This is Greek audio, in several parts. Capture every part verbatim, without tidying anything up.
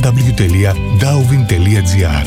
double-u double-u double-u τελεία dauvin τελεία gr.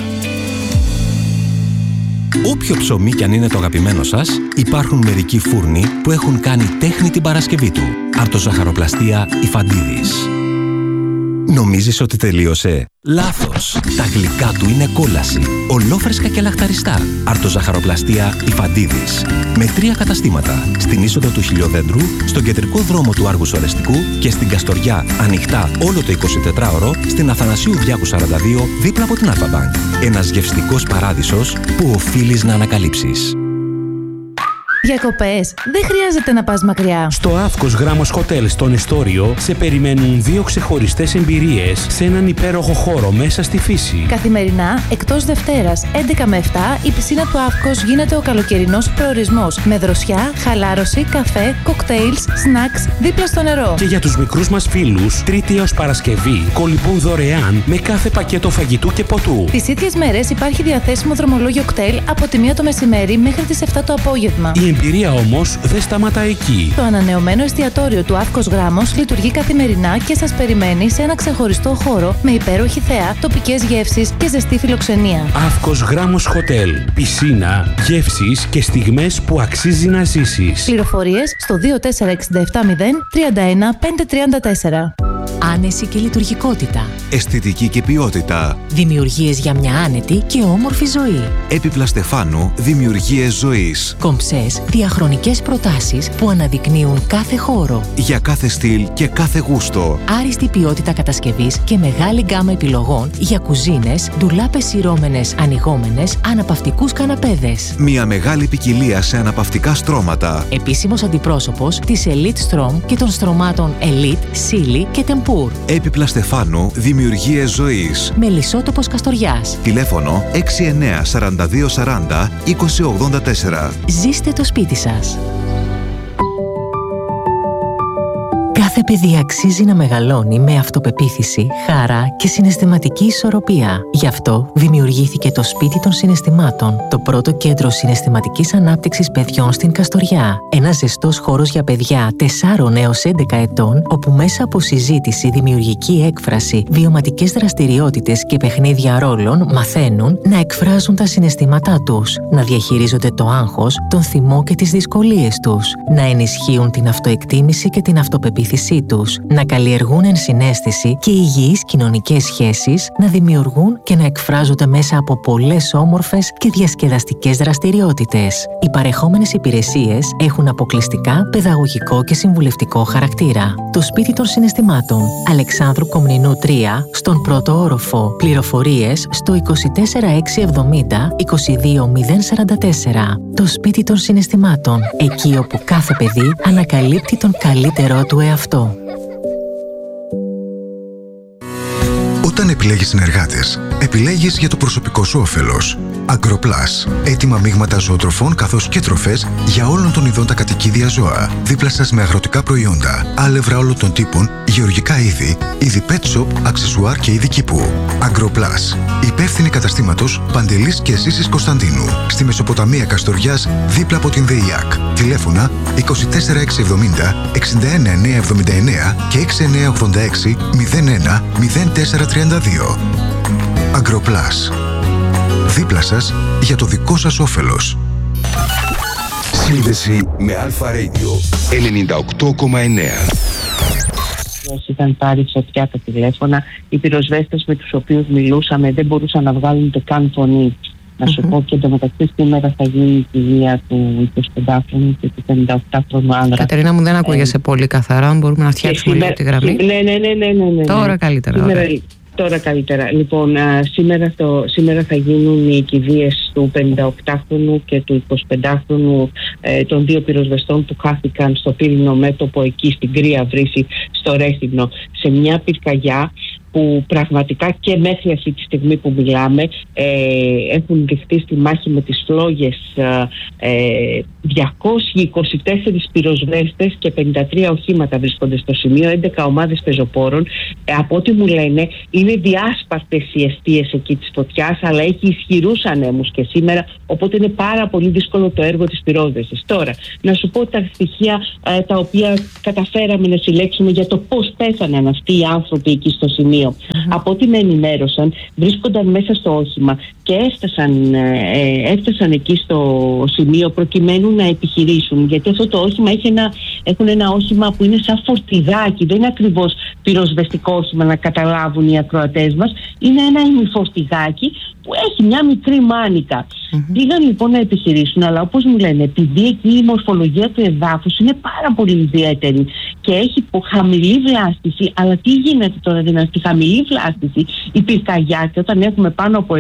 Όποιο ψωμί κι αν είναι το αγαπημένο σας, υπάρχουν μερικοί φούρνοι που έχουν κάνει τέχνη την Παρασκευή του. Αρτοζαχαροπλαστεία Ιφαντίδης. Νομίζεις ότι τελείωσε? Λάθος! Τα γλυκά του είναι κόλαση. Ολόφρεσκα και λαχταριστά. Αρτοζαχαροπλαστεία Ιφαντίδης. Με τρία καταστήματα. Στην είσοδο του Χιλιοδέντρου, στον κεντρικό δρόμο του Άργους Ορεστικού και στην Καστοριά, ανοιχτά όλο το εικοσιτετράωρο, στην Αθανασίου Διάκου σαράντα δύο, δίπλα από την Alpha Bank. Ένας γευστικός παράδεισος που οφείλεις να ανακαλύψεις. Διακοπές. Δεν χρειάζεται να πας μακριά. Στο Αύκος Γράμμος Hotel στον Εστόριο σε περιμένουν δύο ξεχωριστές εμπειρίες σε έναν υπέροχο χώρο μέσα στη φύση. Καθημερινά, εκτός Δευτέρας, έντεκα με επτά, η πισίνα του Αύκος γίνεται ο καλοκαιρινός προορισμός. Με δροσιά, χαλάρωση, καφέ, κοκτέιλς, σνακς, δίπλα στο νερό. Και για τους μικρούς μας φίλους, Τρίτη έως Παρασκευή, κολυμπούν δωρεάν με κάθε πακέτο φαγητού και ποτού. Τις ίδιες μέρες υπάρχει διαθέσιμο δρομολόγιο κτέλ από τη μία το μεσημέρι μέχρι τις επτά το απόγευμα. Η εμπειρία όμως δεν σταματά εκεί. Το ανανεωμένο εστιατόριο του Αύκος Γράμμος λειτουργεί καθημερινά και σας περιμένει σε ένα ξεχωριστό χώρο με υπέροχη θέα, τοπικές γεύσεις και ζεστή φιλοξενία. Αύκος Γράμμος Hotel. Πισίνα, γεύσεις και στιγμές που αξίζει να ζήσεις. Πληροφορίες στο δύο τέσσερα έξι επτά μηδέν τρία ένα πέντε τρία τέσσερα. Άνεση και λειτουργικότητα. Αισθητική και ποιότητα. Δημιουργίες για μια άνετη και όμορφη ζωή. Έπιπλα Στεφάνου, δημιουργίες ζωής. Κομψές, διαχρονικές προτάσεις που αναδεικνύουν κάθε χώρο. Για κάθε στυλ και κάθε γούστο. Άριστη ποιότητα κατασκευής και μεγάλη γκάμα επιλογών για κουζίνες, ντουλάπες σειρώμενες, ανοιγόμενες, αναπαυτικούς καναπέδες. Μια μεγάλη ποικιλία σε αναπαυτικά στρώματα. Επίσημος αντιπρόσωπος της Elite Strom και των στρωμάτων Elite, Silly και Tempur. Έπιπλα Στεφάνου, δημιουργίες ζωής. Μελισσότοπος Καστοριάς. Τηλέφωνο έξι εννέα σαράντα δύο σαράντα είκοσι ογδόντα τέσσερα. Ζήστε το σπίτι σας. Κάθε παιδί αξίζει να μεγαλώνει με αυτοπεποίθηση, χαρά και συναισθηματική ισορροπία. Γι' αυτό δημιουργήθηκε το Σπίτι των Συναισθημάτων, το πρώτο κέντρο συναισθηματικής ανάπτυξης παιδιών στην Καστοριά. Ένας ζεστός χώρος για παιδιά τεσσάρων έως έντεκα ετών, όπου μέσα από συζήτηση, δημιουργική έκφραση, βιωματικές δραστηριότητες και παιχνίδια ρόλων μαθαίνουν να εκφράζουν τα συναισθήματά τους, να διαχειρίζονται το άγχος, τον θυμό και τις δυσκολίες τους, να ενισχύουν την αυτοεκτίμηση και την αυτοπεποίθηση τους, να καλλιεργούν ενσυναίσθηση και υγιείς κοινωνικές σχέσεις, να δημιουργούν και να εκφράζονται μέσα από πολλές όμορφες και διασκεδαστικές δραστηριότητες. Οι παρεχόμενες υπηρεσίες έχουν αποκλειστικά παιδαγωγικό και συμβουλευτικό χαρακτήρα. Το Σπίτι των Συναισθημάτων, Αλεξάνδρου Κομνηνού τρία, στον πρώτο όροφο. Πληροφορίες στο είκοσι τέσσερα έξι εβδομήντα είκοσι δύο μηδέν σαράντα τέσσερα. Το Σπίτι των Συναισθημάτων, εκεί όπου κάθε παιδί ανακαλύπτει τον καλύτερό του εαυτό. Όταν επιλέγεις συνεργάτες, επιλέγεις για το προσωπικό σου όφελος. Agroplus. Έτοιμα μείγματα ζωοτροφών καθώς και τροφές για όλων των ειδών τα κατοικίδια ζώα. Δίπλα σας με αγροτικά προϊόντα, άλευρα όλων των τύπων, γεωργικά είδη, είδη pet shop, αξεσουάρ και είδη κήπου. Agroplus. Υπεύθυνη καταστήματος Παντελής και Ζήσης Κωνσταντίνου. Στη Μεσοποταμία Καστοριάς, δίπλα από την ΔΕΙΑΚ. Τηλέφωνα είκοσι τέσσερα έξι εβδομήντα εξήντα ένα εννιακόσια εβδομήντα εννέα και έξι εννιακόσια ογδόντα έξι μηδέν ένα μηδέν τέσσερα τριάντα δύο. Agroplus. Δίπλα σας για το δικό σας όφελος. Σύνδεση με Alpha Radio ενενήντα οκτώ κόμμα εννέα. Ήταν πάρει φωτιά τα τηλέφωνα, οι πυροσβέστες με τους οποίους μιλούσαμε δεν μπορούσαν να βγάλουν ούτε καν φωνή. Να σου mm-hmm. πω και εντωμεταξύ σήμερα θα γίνει η κηδεία του εικοσιπεντάχρονου και του πενηνταοκτάχρονου άνδρα. Κατερίνα μου, δεν ακούγεσαι ε, πολύ καθαρά, μπορούμε να φτιάξουμε λίγο τη γραμμή. Ναι, ναι, ναι, ναι, ναι, ναι. Τώρα καλύτερα. Σήμερα, τώρα καλύτερα. Λοιπόν, α, σήμερα, το, σήμερα θα γίνουν οι κηδείες του πενηνταοκτάχρονου και του εικοσιπεντάχρονου ε, των δύο πυροσβεστών που χάθηκαν στο πύρινο μέτωπο εκεί στην Κρύα Βρύση, στο Ρέθυμνο, σε μια πυρκαγιά που πραγματικά και μέχρι αυτή τη στιγμή που μιλάμε ε, έχουν ληφθεί στη μάχη με τις φλόγες ε, διακόσιοι είκοσι τέσσερις πυροσβέστες και πενήντα τρία οχήματα βρίσκονται στο σημείο, έντεκα ομάδες πεζοπόρων. Ε, από ό,τι μου λένε είναι διάσπαρτες οι αιστείες εκεί της φωτιάς, αλλά έχει ισχυρούς ανέμους και σήμερα, οπότε είναι πάρα πολύ δύσκολο το έργο της πυρόσβεσης. Τώρα, να σου πω τα στοιχεία ε, τα οποία καταφέραμε να συλλέξουμε για το πώς πέθαναν αυτοί οι άνθρωποι εκεί στο σημείο. σημείο. Mm-hmm. Από ό,τι με ενημέρωσαν, βρίσκονταν μέσα στο όχημα και έφτασαν, ε, έφτασαν εκεί στο σημείο προκειμένου να επιχειρήσουν. Γιατί αυτό το όχημα έχει ένα, έχουν ένα όχημα που είναι σαν φορτηγάκι, δεν είναι ακριβώς πυροσβεστικό όχημα, να καταλάβουν οι ακροατές μας. Είναι ένα ημιφορτηγάκι που έχει μια μικρή μάνικα. Mm-hmm. Πήγαν λοιπόν να επιχειρήσουν, αλλά όπως μου λένε, επειδή εκεί η μορφολογία του εδάφους είναι πάρα πολύ ιδιαίτερη και έχει χαμηλή βλάστηση, αλλά τι γίνεται τώρα, δηλαδή στη χαμηλή βλάστηση η πυρκαγιά, και όταν έχουμε πάνω από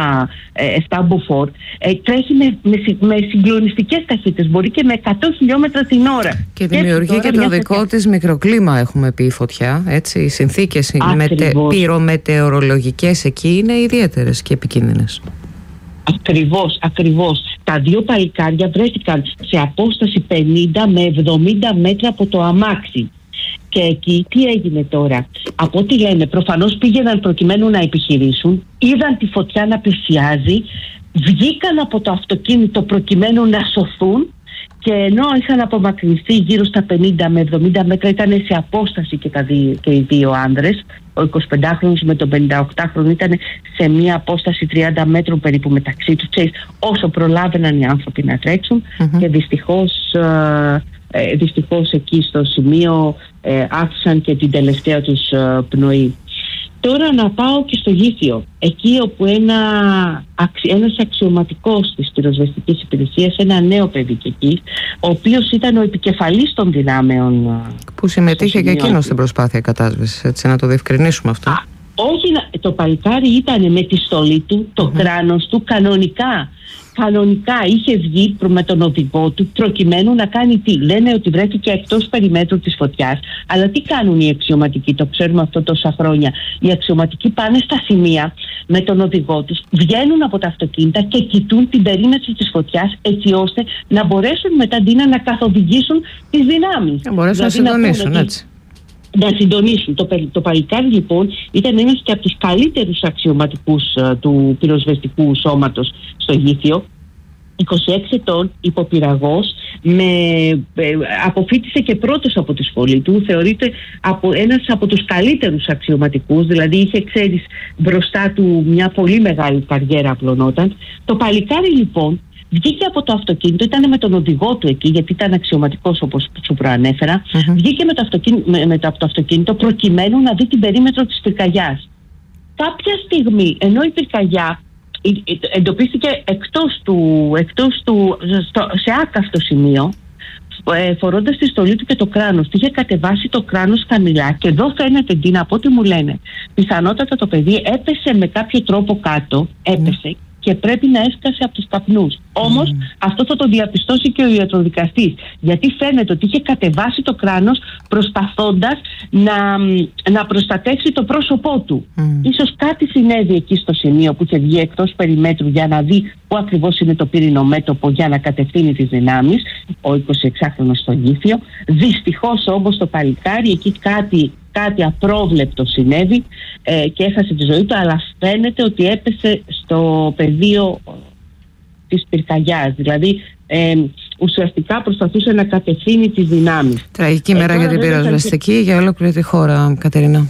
επτά μποφόρ, ε, τρέχει με, με, με συγκλονιστικές ταχύτητες, μπορεί και με εκατό χιλιόμετρα την ώρα. Και δημιουργεί και, και το δικό φωτιά. της μικροκλίμα, έχουμε πει, η φωτιά. Έτσι, οι συνθήκες μετε, πυρομετεωρολογικές εκεί είναι ιδιαίτερες και επικίνδυνες. Ακριβώς, ακριβώς. Τα δύο παλικάρια βρέθηκαν σε απόσταση πενήντα με εβδομήντα μέτρα από το αμάξι. Και εκεί τι έγινε τώρα? Από ό,τι λένε, προφανώς πήγαιναν προκειμένου να επιχειρήσουν, είδαν τη φωτιά να πλησιάζει, βγήκαν από το αυτοκίνητο προκειμένου να σωθούν, και ενώ είχαν απομακρυνθεί γύρω στα πενήντα με εβδομήντα μέτρα, ήταν σε απόσταση και, τα δύο, και οι δύο άνδρες. Ο εικοσιπεντάχρονος με τον πενηνταοκτάχρονο ήταν σε μία απόσταση τριάντα μέτρων περίπου μεταξύ τους, ξέρεις, όσο προλάβαιναν οι άνθρωποι να τρέξουν. Mm-hmm. Και δυστυχώς, ε, ε, δυστυχώς εκεί στο σημείο ε, άφησαν και την τελευταία τους ε, πνοή. Τώρα να πάω και στο Γήθιο, εκεί όπου ένα, ένας αξιωματικός της πυροσβεστικής υπηρεσίας, ένα νέο παιδί και εκεί, ο οποίος ήταν ο επικεφαλής των δυνάμεων. Που συμμετείχε και εκείνος στην προσπάθεια κατάσβεσης, έτσι, να το διευκρινίσουμε αυτό. Α, όχι, το παλικάρι ήταν με τη στολή του, το mm-hmm. κράνος του, κανονικά. Κανονικά είχε βγει με τον οδηγό του προκειμένου να κάνει τι? Λένε ότι βρέθηκε εκτός περιμέτρου της φωτιάς, αλλά τι κάνουν οι αξιωματικοί? Το ξέρουμε αυτό τόσα χρόνια. Οι αξιωματικοί πάνε στα σημεία με τον οδηγό τους, βγαίνουν από τα αυτοκίνητα και κοιτούν την περίμετρο της φωτιάς, έτσι ώστε να μπορέσουν μετά Ντίνα να καθοδηγήσουν τις δυνάμεις. Να μπορέσουν δηλαδή, να συντονίσουν, να έτσι. Να συντονίσουν. Το, το παλικάρι λοιπόν ήταν ένας και από τους καλύτερους αξιωματικούς uh, του πυροσβεστικού σώματος στο Γήθιο, είκοσι έξι ετών, υποπυραγός, με, ε, αποφοίτησε και πρώτος από τη σχολή του, θεωρείται από, ένας από τους καλύτερους αξιωματικούς, δηλαδή είχε, ξέρεις, μπροστά του μια πολύ μεγάλη καριέρα, απλωνόταν. Το παλικάρι λοιπόν βγήκε από το αυτοκίνητο, ήταν με τον οδηγό του εκεί, γιατί ήταν αξιωματικός όπως σου προανέφερα. Mm-hmm. Βγήκε με το, αυτοκίνητο, με, με το, από το αυτοκίνητο προκειμένου να δει την περίμετρο της πυρκαγιάς. Κάποια στιγμή, ενώ η πυρκαγιά εντοπίστηκε εκτός του, εκτός του στο, σε άκαυτο σημείο, ε, φορώντας τη στολή του και το κράνος. Είχε κατεβάσει το κράνος χαμηλά και εδώ φαίνεται, Ντίνα, από ό,τι μου λένε, πιθανότατα το παιδί έπεσε με κάποιο τρόπο κάτω, έπεσε. Mm. και πρέπει να έσκασε από τους καπνούς. Mm. Όμως αυτό θα το διαπιστώσει και ο ιατροδικαστής, γιατί φαίνεται ότι είχε κατεβάσει το κράνος προσπαθώντας να, να προστατεύσει το πρόσωπό του. Mm. Ίσως κάτι συνέβη εκεί στο σημείο που είχε βγει εκτός περιμέτρου για να δει πού ακριβώς είναι το πύρινο μέτωπο για να κατευθύνει τις δυνάμεις, ο εικοσιεξάχρονος στο Γήθιο. Δυστυχώς όμως το παλικάρι εκεί κάτι κάτι απρόβλεπτο συνέβη ε, και έχασε τη ζωή του, αλλά φαίνεται ότι έπεσε στο πεδίο της πυρκαγιάς. Δηλαδή ε, ουσιαστικά προσπαθούσε να κατευθύνει τις δυνάμεις. Τραγική μέρα ε, για την πυροσβεστική και... για ολόκληρη τη χώρα, Κατερίνα.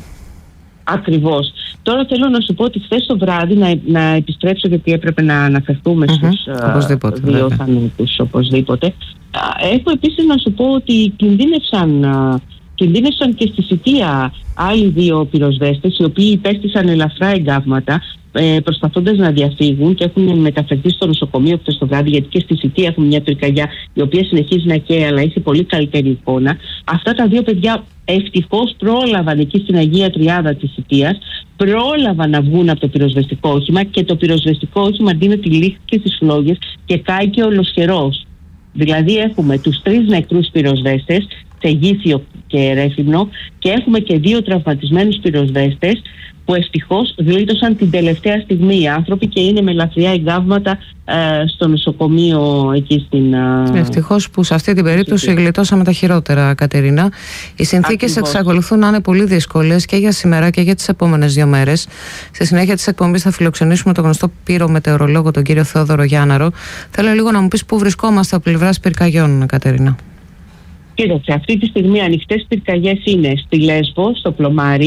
Ακριβώς. Τώρα θέλω να σου πω ότι χθες το βράδυ, να, να επιστρέψω γιατί έπρεπε να αναφερθούμε mm-hmm. στους uh, δύο θανάτους οπωσδήποτε. Έχω επίσης να σου πω ότι κινδύνευσαν... Uh, Κινδύνευσαν και στη Σιτία άλλοι δύο πυροσβέστες, οι οποίοι υπέστησαν ελαφρά εγκάβματα ε, προσπαθώντας να διαφύγουν και έχουν μεταφερθεί στο νοσοκομείο χθες το βράδυ, γιατί και στη Σιτία έχουμε μια πυρκαγιά η οποία συνεχίζει να καίει, αλλά έχει πολύ καλύτερη εικόνα. Αυτά τα δύο παιδιά ευτυχώς πρόλαβαν εκεί στην Αγία Τριάδα της Σιτίας, πρόλαβαν να βγουν από το πυροσβεστικό όχημα και το πυροσβεστικό όχημα αντί τη λήχθηκε στις φλόγες και κάηκε ολοσχερός. Δηλαδή έχουμε τους τρεις νεκρούς πυροσβέστες σε Γήθιο και Ρέθυμνο και έχουμε και δύο τραυματισμένους πυροσβέστες που ευτυχώς γλίτωσαν την τελευταία στιγμή οι άνθρωποι και είναι με ελαφριά εγκάβματα ε, στο νοσοκομείο εκεί στην... Ε... Ευτυχώς που σε αυτή την περίπτωση γλιτώσαμε τα χειρότερα, Κατερίνα. Οι συνθήκες εξακολουθούν να είναι πολύ δύσκολες και για σήμερα και για τις επόμενες δύο μέρες. Στη συνέχεια της εκπομπής θα φιλοξενήσουμε τον γνωστό πυρομετεωρολόγο, τον κύριο Θεόδωρο Γιάνναρο. Θέλω λίγο να μου πεις πού βρισκόμαστε από πλευράς πυρκαγιών, Κατερίνα. Κοίταξε, αυτή τη στιγμή ανοιχτές πυρκαγιές είναι στη Λέσβο, στο Πλωμάρι,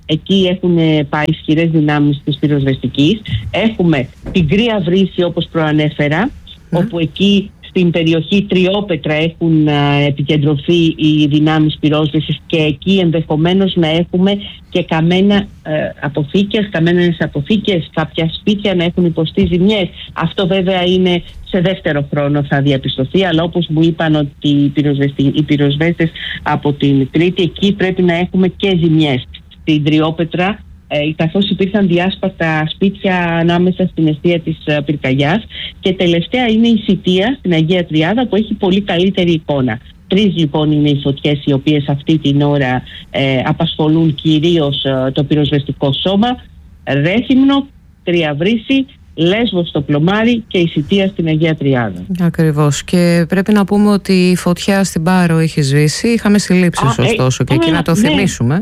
Εκεί έχουν πάει ισχυρές δυνάμεις της πυροσβεστικής. Έχουμε την Κρύα Βρύση, όπως προανέφερα, mm. όπου εκεί στην περιοχή Τριόπετρα έχουν επικεντρωθεί οι δυνάμεις πυρόσβεσης και εκεί ενδεχομένως να έχουμε και καμένα ε, αποθήκες, καμένες αποθήκες, κάποια σπίτια να έχουν υποστεί ζημιές. Αυτό βέβαια είναι σε δεύτερο χρόνο θα διαπιστωθεί, αλλά όπως μου είπαν ότι οι, οι πυροσβέστες από την Κρήτη, εκεί πρέπει να έχουμε και ζημιές. Στην Τριόπετρα, Ε, καθώς υπήρχαν διάσπαρτα σπίτια ανάμεσα στην εστία της ε, πυρκαγιάς, και τελευταία είναι η Σιτία στην Αγία Τριάδα που έχει πολύ καλύτερη εικόνα. Τρεις λοιπόν είναι οι φωτιές οι οποίες αυτή την ώρα ε, απασχολούν κυρίως ε, το πυροσβεστικό σώμα: Ρέθυμνο, Κρύα Βρύση, Λέσβος στο Πλωμάρι και η Σιτία στην Αγία Τριάδα. Ακριβώς. Και πρέπει να πούμε ότι η φωτιά στην Πάρο έχει σβήσει. Είχαμε συλλήψεις ωστόσο ε, και εκεί α, να το ναι. θυμίσουμε.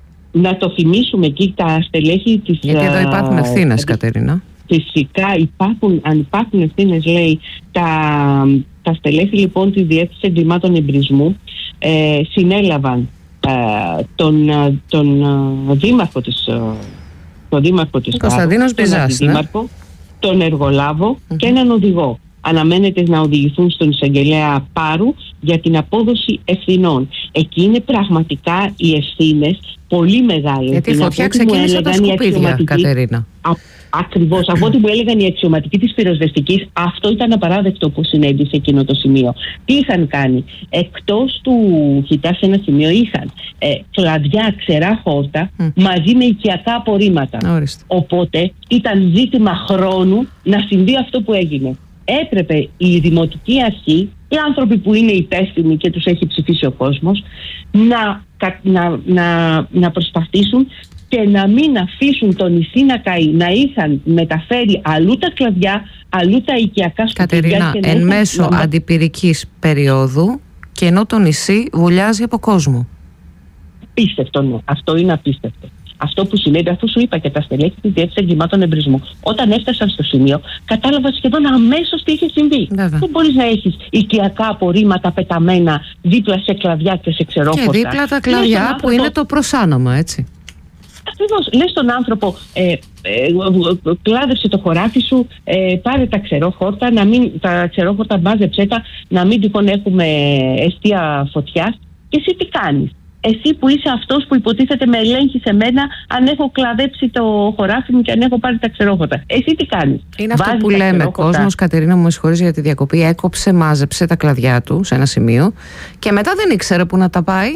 Να το θυμίσουμε εκεί τα στελέχη της... Γιατί εδώ υπάρχουν ευθύνες, Κατερίνα. Φυσικά υπάρχουν, αν υπάρχουν ευθύνες, λέει, τα, τα στελέχη λοιπόν της Διεύθυνσης Εγκλημάτων Εμπρισμού ε, συνέλαβαν ε, τον, τον δήμαρχο της, τον δήμαρχο της Κωνσταντίνος Μπιζάς, τον, ναι. τον εργολάβο mm-hmm. και έναν οδηγό. Αναμένεται να οδηγηθούν στον εισαγγελέα Πάρου για την απόδοση ευθυνών. Εκεί είναι πραγματικά οι ευθύνες πολύ μεγάλες. Γιατί η φωτιά ξεκίνησε από τα σκουπίδια, Κατερίνα. Α, ακριβώς. Από ό,τι μου έλεγαν οι αξιωματικοί της πυροσβεστικής, αυτό ήταν απαράδεκτο που συνέβη σε εκείνο το σημείο. Τι είχαν κάνει? Εκτός του χιτά σε ένα σημείο είχαν ε, κλαδιά, ξερά χόρτα mm. μαζί με οικιακά απορρίμματα. Ορίστε. Οπότε ήταν ζήτημα χρόνου να συμβεί αυτό που έγινε. Έπρεπε η Δημοτική Αρχή, οι άνθρωποι που είναι υπεύθυνοι και τους έχει ψηφίσει ο κόσμος, να, να, να, να προσπαθήσουν και να μην αφήσουν το νησί να καεί. Να είχαν μεταφέρει αλλού τα κλαδιά, αλλού τα οικιακά σκουπίδια. Κατερίνα, εν είχαν... μέσω να... αντιπυρικής περίοδου, και ενώ το νησί βουλιάζει από κόσμο. Απίστευτο, ναι. Αυτό είναι απίστευτο. Αυτό που συνέβη, αφού σου είπα και τα στελέχη της Διεύθυνσης Εγκλημάτων Εμπρισμού, όταν έφτασαν στο σημείο, κατάλαβα σχεδόν αμέσως τι είχε συμβεί. Βέβαια. Δεν μπορείς να έχεις οικιακά απορρίμματα πεταμένα δίπλα σε κλαδιά και σε ξερόφωτα. Και δίπλα τα κλαδιά άνθρωπο, που είναι το προσάνομα, έτσι. Ακριβώς. Λες στον άνθρωπο, ε, ε, κλάδεψε το χωράφι σου, ε, πάρε τα ξερόχορτα, να μην, τα ξερόχορτα μπάζεψέ τα, να μην τυχόν έχουμε εστία φωτιάς. Και εσύ τι κάνεις? Εσύ που είσαι αυτός που υποτίθεται με ελέγχει σε μένα αν έχω κλαδέψει το χωράφι μου και αν έχω πάρει τα ξερόχορτα. Εσύ τι κάνεις? Είναι αυτό που λέμε. Κόσμος, Κατερίνα, μου με συγχωρείς για τη διακοπή, έκοψε, μάζεψε τα κλαδιά του σε ένα σημείο και μετά δεν ήξερε που να τα πάει.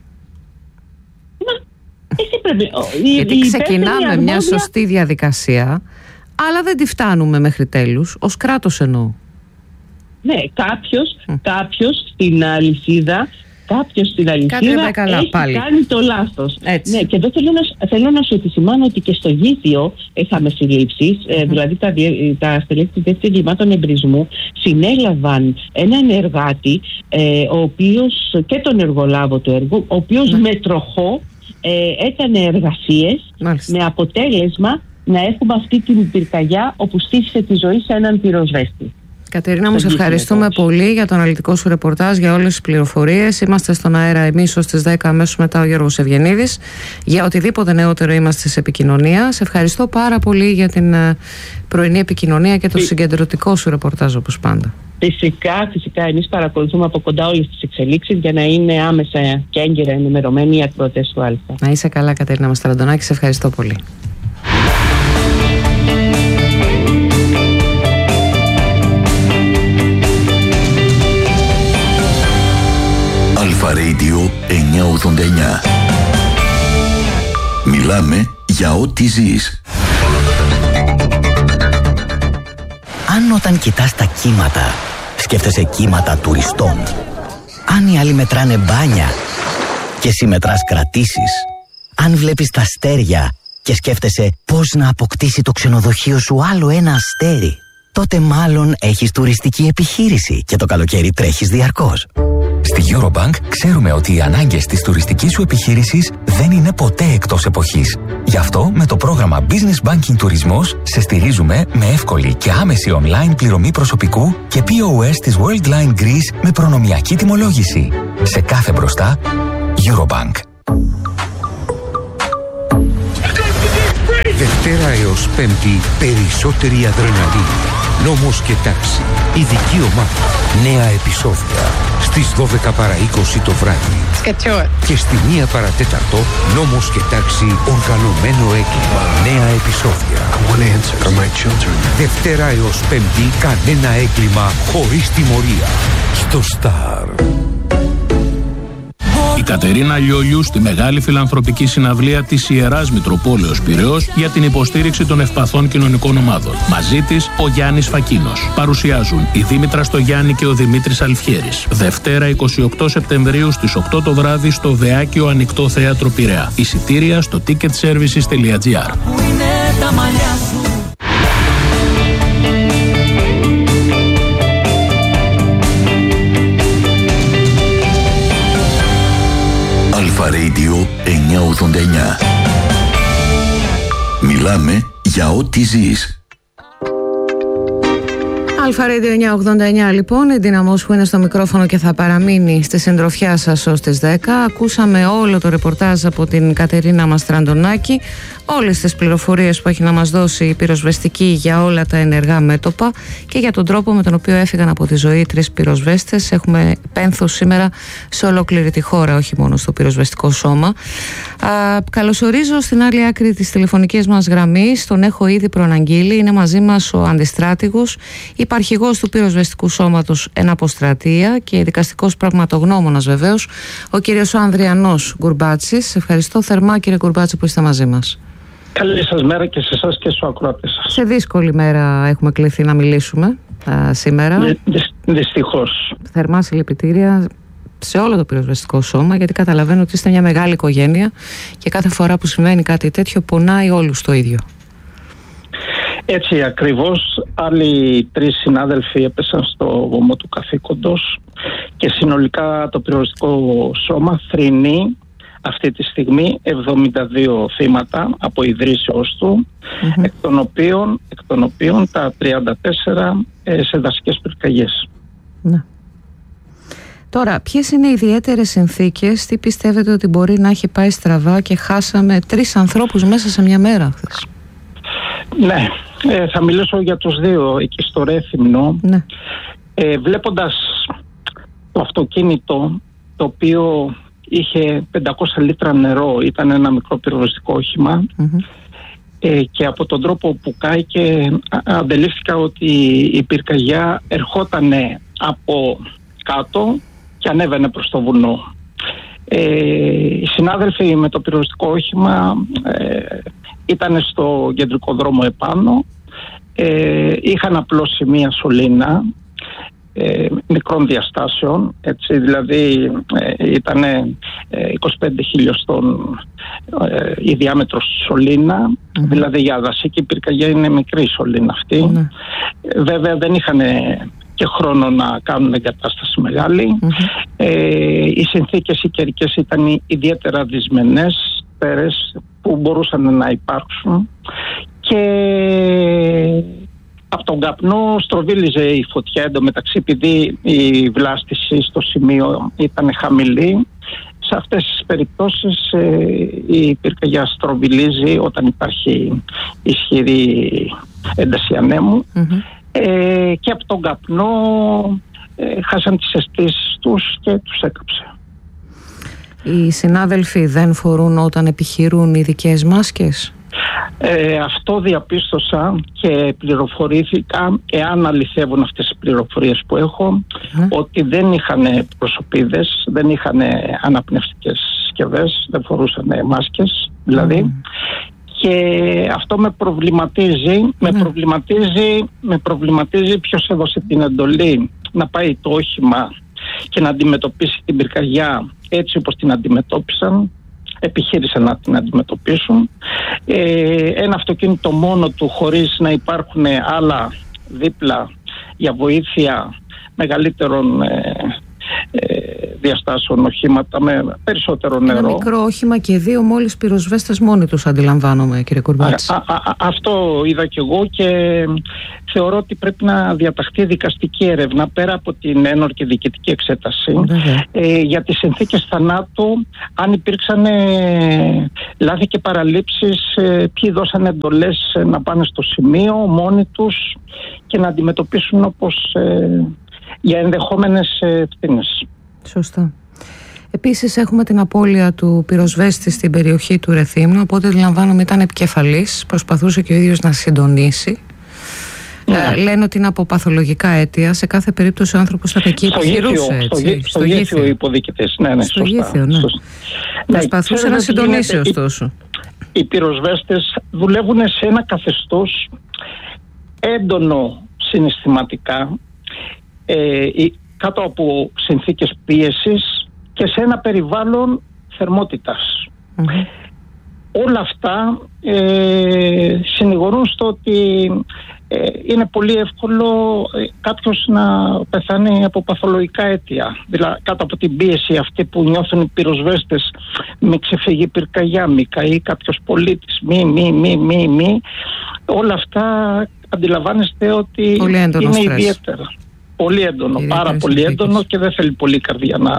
Μα, εσύ πρέπει. Γιατί ξεκινάμε αρμόδια... μια σωστή διαδικασία, αλλά δεν τη φτάνουμε μέχρι τέλους, ως κράτος εννοώ. Ναι, κάποιος, mm. κάποιος στην αλυσίδα. Κάποιος στην αλυσίδα καλά, έχει πάλι. κάνει το λάθος. Ναι, και εδώ θέλω να, θέλω να σου επισημάνω ότι και στο Γήθιο είχαμε συλλήψεις, mm-hmm. ε, δηλαδή τα, τα στελέχη της Διεύθυνσης Εγκλημάτων Εμπρισμού συνέλαβαν έναν εργάτη, ε, ο οποίος, και τον εργολάβο του έργου, ο οποίος mm-hmm. με τροχό ε, έκανε εργασίες, Μάλιστα. με αποτέλεσμα να έχουμε αυτή την πυρκαγιά όπου στήχησε τη ζωή σε έναν πυροσβέστη. Κατερίνα, μου σε ευχαριστούμε πολύ για το αναλυτικό σου ρεπορτάζ, για όλες τις πληροφορίες. Είμαστε στον αέρα εμείς ως τις δέκα, αμέσως μετά ο Γιώργος Ευγενίδης. Για οτιδήποτε νεότερο είμαστε σε επικοινωνία. Σε ευχαριστώ πάρα πολύ για την πρωινή επικοινωνία και το συγκεντρωτικό σου ρεπορτάζ, όπως πάντα. Φυσικά, φυσικά. Εμείς παρακολουθούμε από κοντά όλες τις εξελίξεις για να είναι άμεσα και έγκαιρα ενημερωμένοι οι ακροατές του Αλφα. Να είσαι καλά, Κατερίνα Μαστραντονάκη, σε ευχαριστώ πολύ. Αλφα Radio εννιακόσια ογδόντα εννιά. Μιλάμε για ό,τι ζεις. Αν όταν κοιτάς τα κύματα σκέφτεσαι κύματα τουριστών, αν οι άλλοι μετράνε μπάνια και εσύ μετράς κρατήσεις, αν βλέπεις τα αστέρια και σκέφτεσαι πώς να αποκτήσει το ξενοδοχείο σου άλλο ένα αστέρι, τότε μάλλον έχεις τουριστική επιχείρηση και το καλοκαίρι τρέχεις διαρκώς. Στη Eurobank ξέρουμε ότι οι ανάγκες της τουριστικής σου επιχείρησης δεν είναι ποτέ εκτός εποχής. Γι' αυτό με το πρόγραμμα Business Banking Τουρισμός σε στηρίζουμε με εύκολη και άμεση online πληρωμή προσωπικού και πι ο ες της Worldline Greece με προνομιακή τιμολόγηση. Σε κάθε μπροστά, Eurobank. Δευτέρα έως Πέμπτη περισσότερη αδρεναλίνη. Νόμος και τάξη. Ειδική ομάδα. Νέα επεισόδια. Στις δώδεκα παρά είκοσι το βράδυ. Σκατσόε. Και στη μία παρά τέταρτο Νόμος και τάξη. Οργανωμένο έγκλημα. Νέα επεισόδια. Δευτέρα έως Πέμπτη κανένα έγκλημα χωρίς τιμωρία. Στο Star. Η Κατερίνα Λιόλιου στη μεγάλη φιλανθρωπική συναυλία της Ιεράς Μητροπόλεως Πειραιώς για την υποστήριξη των ευπαθών κοινωνικών ομάδων. Μαζί της ο Γιάννης Φακίνος. Παρουσιάζουν η Δήμητρα Στογιάννη και ο Δημήτρης Αλφιέρης. Δευτέρα είκοσι οκτώ Σεπτεμβρίου στις οκτώ το βράδυ στο Δεάκιο Ανοιχτό Θέατρο Πειραιά. Εισιτήρια στο ticket services τελεία gr. Αλφα Radio εννιακόσια ογδόντα εννιά. Μιλάμε για ό,τι ζεις. Αλφα Radio εννιακόσια ογδόντα εννιά λοιπόν, η Δύναμος που είναι στο μικρόφωνο και θα παραμείνει στη συντροφιά σας ως τις δέκα. Ακούσαμε όλο το ρεπορτάζ από την Κατερίνα Μαστραντονάκη, όλες τις πληροφορίες που έχει να μας δώσει η πυροσβεστική για όλα τα ενεργά μέτωπα και για τον τρόπο με τον οποίο έφυγαν από τη ζωή τρεις πυροσβέστες. Έχουμε πένθος σήμερα σε ολόκληρη τη χώρα, όχι μόνο στο πυροσβεστικό σώμα. Α, καλωσορίζω στην άλλη άκρη της τηλεφωνικής μας γραμμής, τον έχω ήδη προαναγγείλει, είναι μαζί μας ο αντιστράτηγος, υπαρχηγός του πυροσβεστικού σώματος εν αποστρατεία και δικαστικός πραγματογνώμονας βεβαίως, ο κύριος Ανδριανός Γκουρμπάτσης. Ευχαριστώ θερμά κύριε Γκουρμπάτση που είστε μαζί μας. Καλή σας μέρα και σε εσάς και στους ακροατές σας. Σε δύσκολη μέρα έχουμε κληθεί να μιλήσουμε α, σήμερα. Δυ, δυστυχώς. Θερμά συλληπιτήρια σε όλο το πυροσβεστικό σώμα, γιατί καταλαβαίνω ότι είστε μια μεγάλη οικογένεια και κάθε φορά που συμβαίνει κάτι τέτοιο πονάει όλους το ίδιο. Έτσι ακριβώς, άλλοι τρεις συνάδελφοι έπεσαν στο βωμό του καθήκοντος και συνολικά το πυροσβεστικό σώμα θρηνεί αυτή τη στιγμή εβδομήντα δύο θύματα από ιδρύσεως του, mm-hmm. εκ, των οποίων, εκ των οποίων τα τριάντα τέσσερα ε, σε δασικές πυρκαγιές. Ναι. Τώρα, ποιες είναι οι ιδιαίτερες συνθήκες, τι πιστεύετε ότι μπορεί να έχει πάει στραβά και χάσαμε τρεις ανθρώπους μέσα σε μια μέρα χθες? Ναι, ε, θα μιλήσω για τους δύο εκεί στο Ρέθυμνο. Ναι. Ε, βλέποντας το αυτοκίνητο το οποίο είχε πεντακόσια λίτρα νερό, ήταν ένα μικρό πυροσβεστικό όχημα, mm-hmm. ε, και από τον τρόπο που κάηκε αντελήφθηκα ότι η πυρκαγιά ερχότανε από κάτω και ανέβαινε προς το βουνό. Ε, οι συνάδελφοι με το πυροσβεστικό όχημα ε, ήταν στο κεντρικό δρόμο επάνω, ε, είχαν απλώσει μία σωλήνα ε, μικρών διαστάσεων, έτσι, δηλαδή ε, ήταν ε, είκοσι πέντε χιλιοστών ε, η διάμετρος της σωλήνα, mm-hmm. δηλαδή για δασική πυρκαγιά είναι μικρή η σωλήνα αυτή. Mm-hmm. ε, βέβαια δεν είχαν και χρόνο να κάνουν εγκατάσταση μεγάλη. Mm-hmm. Ε, οι συνθήκες οι καιρικές ήταν ιδιαίτερα δυσμενές, πέρες που μπορούσαν να υπάρξουν και από τον καπνό στροβίλιζε η φωτιά. Εντωμεταξύ, επειδή η βλάστηση στο σημείο ήταν χαμηλή, σε αυτές τις περιπτώσεις ε, η πυρκαγιά στροβιλίζει όταν υπάρχει ισχυρή ένταση ανέμου. Mm-hmm. Ε, και από τον καπνό ε, χάσαν τις αισθήσεις τους και τους έκαψε. Οι συνάδελφοι δεν φορούν όταν επιχειρούν ειδικές μάσκες? Ε, αυτό διαπίστωσα και πληροφορήθηκα, εάν αληθεύουν αυτές οι πληροφορίες που έχω, mm. ότι δεν είχαν προσωπίδες, δεν είχαν αναπνευστικές συσκευές, δεν φορούσαν μάσκες δηλαδή. Mm. Και αυτό με προβληματίζει, mm. με προβληματίζει, με προβληματίζει ποιος έδωσε την εντολή να πάει το όχημα και να αντιμετωπίσει την πυρκαγιά έτσι όπως την αντιμετώπισαν, επιχείρησαν να την αντιμετωπίσουν. Ε, ένα αυτοκίνητο μόνο του, χωρίς να υπάρχουν άλλα δίπλα για βοήθεια μεγαλύτερων ε, ε, διαστάσεων οχήματα με περισσότερο νερό. Ένα μικρό όχημα και δύο μόλις πυροσβέστες μόνοι τους, αντιλαμβάνομαι, κύριε Κουρμπάτση. Α, α, α, αυτό είδα κι εγώ και θεωρώ ότι πρέπει να διαταχθεί δικαστική έρευνα πέρα από την ένορκη διοικητική εξέταση ε, για τις συνθήκες θανάτου, αν υπήρξαν ε, λάθη και παραλήψεις, ε, ποιοι δώσαν εντολές ε, να πάνε στο σημείο μόνοι τους και να αντιμετωπίσουν όπως ε, για ενδεχόμενες ευθύνες. Σωστά. Επίσης έχουμε την απώλεια του πυροσβέστη στην περιοχή του Ρεθύμνου, οπότε αντιλαμβάνομαι ήταν επικεφαλής, προσπαθούσε και ο ίδιος να συντονίσει. Ναι. Ε, λένε ότι είναι από παθολογικά αίτια. Σε κάθε περίπτωση ο άνθρωπος θα εκεί επιχειρούσε. Στο, γή, στο, στο γήθιο υποδικητής. Ναι, ναι, στο σωστά, γήθιο, ναι. Σωστά. Προσπαθούσε ναι, να συντονίσει ωστόσο. Οι, οι πυροσβέστες δουλεύουν σε ένα καθεστώς έντονο συναισθηματικά, ε, κάτω από συνθήκες πίεσης και σε ένα περιβάλλον θερμότητας. Mm-hmm. Όλα αυτά ε, συνηγορούν στο ότι ε, είναι πολύ εύκολο ε, κάποιος να πεθάνει από παθολογικά αίτια. Δηλαδή κάτω από την πίεση αυτή που νιώθουν οι πυροσβέστες, με ξεφύγει πυρκαγιά, μη καεί κάποιος πολίτης, μη, μη, μη, μη, μη. Όλα αυτά αντιλαμβάνεστε ότι είναι στρες. Ιδιαίτερα. Πολύ έντονο, πάρα πολύ έντονο και δεν θέλει πολύ καρδιά να...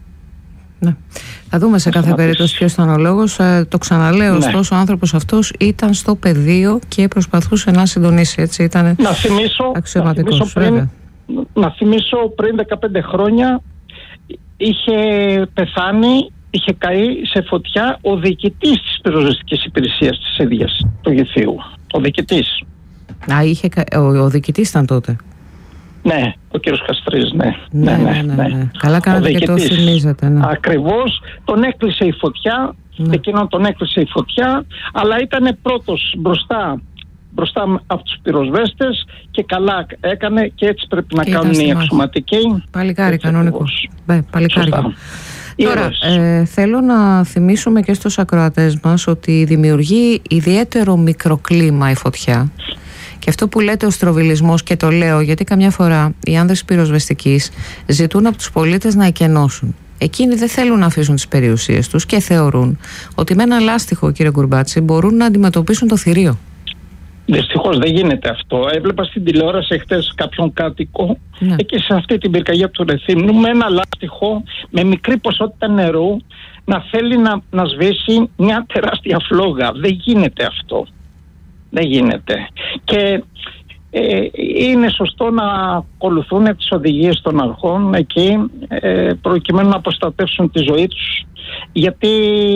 Ναι. Θα δούμε σε κάθε περίπτωση ποιος ήταν ο λόγος. Ε, το ξαναλέω, ναι. Ωστόσο ο άνθρωπος αυτός ήταν στο πεδίο και προσπαθούσε να συντονίσει. Έτσι, ήταν να θυμίσω, αξιωματικός. Να θυμίσω, πριν, να θυμίσω πριν δεκαπέντε χρόνια είχε πεθάνει, είχε καεί σε φωτιά ο διοικητής της πυροσβεστικής υπηρεσίας της ίδιας του Γηθίου. Ο διοικητής. Α, είχε, ο, ο διοικητής ήταν τότε. Ναι, ο κύριος Καστρής, ναι. Ναι, ναι, ναι, ναι, ναι. Καλά κάνατε και το θυμίζετε. Ναι. Ακριβώς, τον έκλεισε η φωτιά, ναι. Εκείνον τον έκλεισε η φωτιά, αλλά ήταν πρώτος μπροστά, μπροστά από τους πυροσβέστες και καλά έκανε και έτσι πρέπει και να κάνουν οι αξιωματικοί. Παλικάρι κανονικό. Ναι, παλικάρι. Τώρα, ε, θέλω να θυμίσουμε και στους ακροατές μας ότι δημιουργεί ιδιαίτερο μικροκλίμα η φωτιά. Και αυτό που λέτε ο στροβιλισμός, και το λέω γιατί καμιά φορά οι άνδρες πυροσβεστικής ζητούν από τους πολίτες να εκενώσουν. Εκείνοι δεν θέλουν να αφήσουν τις περιουσίες τους και θεωρούν ότι με ένα λάστιχο, κύριε Κουρμπάτση, μπορούν να αντιμετωπίσουν το θηρίο. Δυστυχώς δεν γίνεται αυτό. Έβλεπα στην τηλεόραση χτες κάποιον κάτοικο, ναι. Εκεί σε αυτή την πυρκαγιά του Ρεθύμνου, με ένα λάστιχο, με μικρή ποσότητα νερού, να θέλει να, να σβήσει μια τεράστια φλόγα. Δεν γίνεται αυτό. Δεν γίνεται. Και ε, είναι σωστό να ακολουθούν τις οδηγίες των αρχών εκεί, ε, προκειμένου να προστατεύσουν τη ζωή τους, γιατί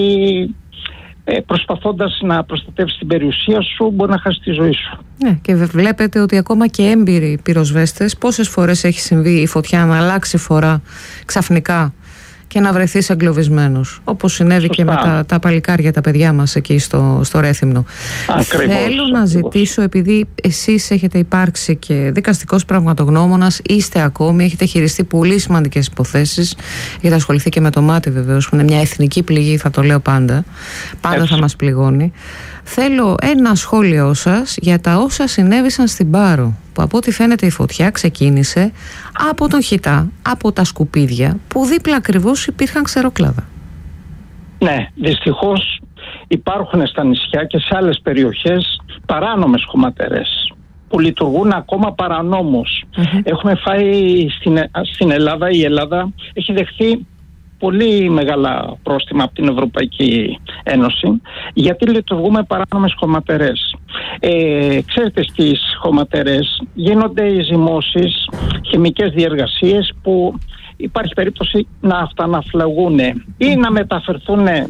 ε, προσπαθώντας να προστατεύσεις την περιουσία σου μπορεί να χάσει τη ζωή σου. Ναι, και βλέπετε ότι ακόμα και έμπειροι πυροσβέστες, πόσες φορές έχει συμβεί η φωτιά να αλλάξει φορά ξαφνικά και να βρεθείς εγκλωβισμένος, όπως συνέβη Σωστά. και με τα, τα παλικάρια, τα παιδιά μας εκεί στο, στο Ρέθυμνο. Ακριβώς, Θέλω να ζητήσω, επειδή εσείς έχετε υπάρξει και δικαστικός πραγματογνώμονας, είστε ακόμη, έχετε χειριστεί πολύ σημαντικές υποθέσεις, έχετε ασχοληθεί και με το μάτι βεβαίως, που είναι μια εθνική πληγή, θα το λέω πάντα, πάντα Έτσι. θα μας πληγώνει. Θέλω ένα σχόλιο σας για τα όσα συνέβησαν στην Πάρο, που από ό,τι φαίνεται η φωτιά ξεκίνησε από τον Χιτά, από τα σκουπίδια, που δίπλα ακριβώς υπήρχαν ξερόκλαδα. Ναι, δυστυχώς υπάρχουν στα νησιά και σε άλλες περιοχές παράνομες χωματερές που λειτουργούν ακόμα παρανόμως. Mm-hmm. Έχουμε φάει στην, στην Ελλάδα, η Ελλάδα έχει δεχθεί πολύ μεγάλα πρόστιμα από την Ευρωπαϊκή Ένωση, γιατί λειτουργούμε παράνομες χωματερές. Ε, ξέρετε, στις χωματερές γίνονται οι ζυμώσεις, χημικές διεργασίες που υπάρχει περίπτωση να αυταναφλαγούν ή να μεταφερθούν ε,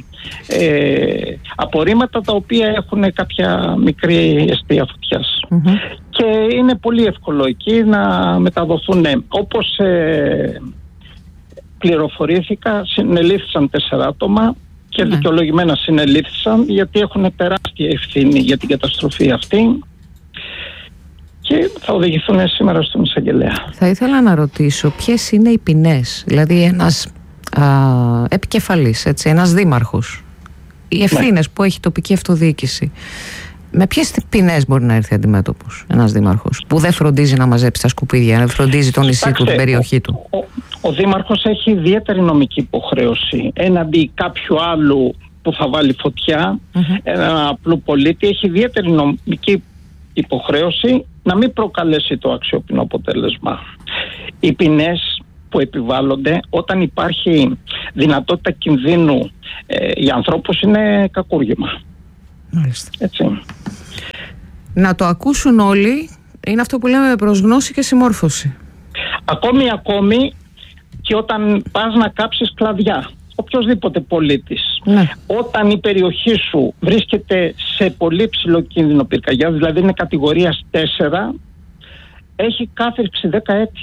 απορρίμματα τα οποία έχουν κάποια μικρή αιστεία φωτιάς. Mm-hmm. Και είναι πολύ εύκολο εκεί να μεταδοθούν, όπως ε, πληροφορήθηκα, συνελήφθησαν τέσσερα άτομα και ναι. δικαιολογημένα συνελήφθησαν, γιατί έχουν τεράστια ευθύνη για την καταστροφή αυτή και θα οδηγηθούν σήμερα στον εισαγγελέα. Θα ήθελα να ρωτήσω ποιες είναι οι ποινές, δηλαδή ένας α, επικεφαλής, έτσι, ένας δήμαρχος, οι ευθύνες ναι. που έχει η τοπική αυτοδιοίκηση, Με ποιες ποινές μπορεί να έρθει αντιμέτωπος ένας δήμαρχος που δεν φροντίζει να μαζέψει τα σκουπίδια, δεν φροντίζει το νησί Κοιτάξτε, του, την περιοχή του? Ο, ο, ο δήμαρχος έχει ιδιαίτερη νομική υποχρέωση έναντι κάποιου άλλου που θα βάλει φωτιά, mm-hmm. ένα απλό πολίτη. Έχει ιδιαίτερη νομική υποχρέωση να μην προκαλέσει το αξιόπινο αποτέλεσμα. Οι ποινές που επιβάλλονται όταν υπάρχει δυνατότητα κινδύνου ε, για ανθρώπους είναι κακούργημα. Μάλιστα. Έτσι. Να το ακούσουν όλοι είναι αυτό που λέμε προς γνώση και συμμόρφωση. Ακόμη ακόμη και όταν πας να κάψεις κλαδιά, οποιοσδήποτε πολίτης, ναι. όταν η περιοχή σου βρίσκεται σε πολύ ψηλό κίνδυνο πυρκαγιάς, δηλαδή είναι κατηγορίας τέσσερα, έχει κάθριξη δέκα έτη.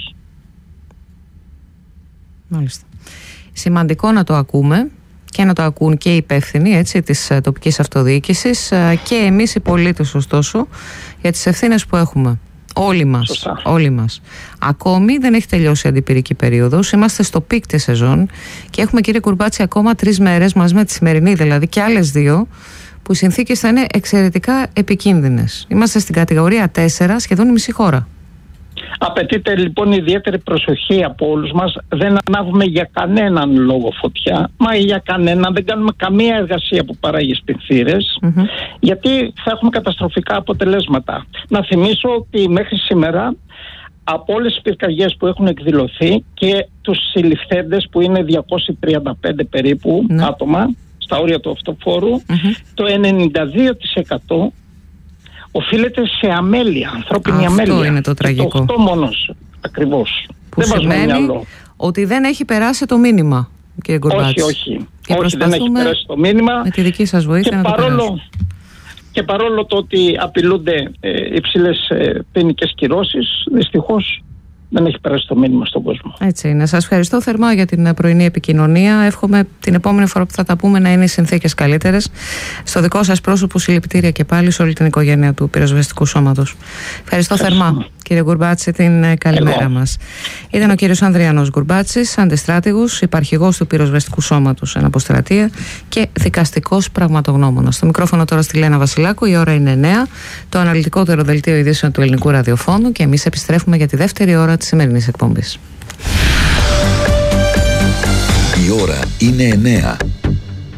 Μάλιστα. Σημαντικό να το ακούμε και να το ακούν και οι υπεύθυνοι, έτσι, της τοπικής αυτοδιοίκησης και εμείς οι πολίτες, ωστόσο, για τις ευθύνες που έχουμε. Όλοι μας, όλοι μας. Ακόμη δεν έχει τελειώσει η αντιπυρική περίοδος. Είμαστε στο πικ της σεζόν και έχουμε, κύριε Κουρμπάτση, ακόμα τρεις μέρες μαζί με τη σημερινή, δηλαδή και άλλες δύο, που οι συνθήκες θα είναι εξαιρετικά επικίνδυνες. Είμαστε στην κατηγορία τέσσερα, σχεδόν η μισή χώρα. Απαιτείται λοιπόν ιδιαίτερη προσοχή από όλους μας. Δεν ανάβουμε για κανέναν λόγο φωτιά, μα για κανέναν. Δεν κάνουμε καμία εργασία που παράγει σπινθήρες, mm-hmm. γιατί θα έχουμε καταστροφικά αποτελέσματα. Να θυμίσω ότι μέχρι σήμερα από όλες τις πυρκαγιές που έχουν εκδηλωθεί και τους συλληφθέντες που είναι διακόσια τριάντα πέντε περίπου mm-hmm. άτομα στα όρια του αυτοφόρου, mm-hmm. το ενενήντα δύο τοις εκατό οφείλεται σε αμέλεια, ανθρώπινη αυτό αμέλεια. Αυτό είναι το τραγικό. Και το αυτό μόνος ακριβώς. Που δεν σημαίνει ότι δεν έχει περάσει το μήνυμα, κύριε Γκουρμπάτση. Όχι, όχι. Και όχι, δεν έχει περάσει το μήνυμα. Με τη δική σας βοήθεια και να παρόλο, το περάσουμε. Και παρόλο το ότι απειλούνται ε, υψηλές ε, ποινικές κυρώσεις, δυστυχώς δεν έχει περάσει το μήνυμα στον κόσμο. Έτσι είναι. Σας ευχαριστώ θερμά για την πρωινή επικοινωνία. Εύχομαι την επόμενη φορά που θα τα πούμε να είναι οι συνθήκες καλύτερες. Στο δικό σας πρόσωπο, συλληπιτήρια και πάλι σε όλη την οικογένεια του πυροσβεστικού σώματος. Ευχαριστώ, ευχαριστώ. θερμά, κύριε Γκουρμπάτση, την καλημέρα μας. Ήταν ο κύριος Ανδριανός Γκουρμπάτσης, αντιστράτηγος, υπαρχηγός του πυροσβεστικού σώματος εν αποστρατεία και δικαστικός πραγματογνώμονας. Στο μικρόφωνο τώρα στη Λένα Βασιλάκου, η ώρα είναι εννέα, το αναλυτικότερο δελτίο ειδήσεων του ελληνικού ραδιοφώνου και εμείς επιστρέφουμε για τη δεύτερη ώρα της σημερινής εκπομπής. Η ώρα είναι εννέα.